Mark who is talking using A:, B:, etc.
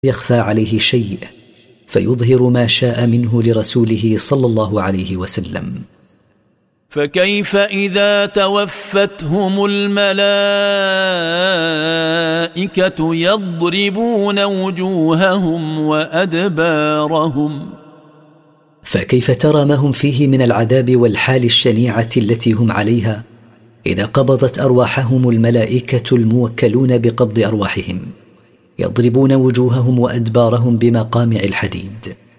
A: يخفى عليه شيء، فيظهر ما شاء منه لرسوله صلى الله عليه وسلم.
B: فكيف إذا توفتهم الملائكة يضربون وجوههم وأدبارهم؟
A: فكيف ترى ما هم فيه من العذاب والحال الشنيعة التي هم عليها إذا قبضت أرواحهم الملائكة الموكلون بقبض أرواحهم، يضربون وجوههم وأدبارهم بمقامع الحديد.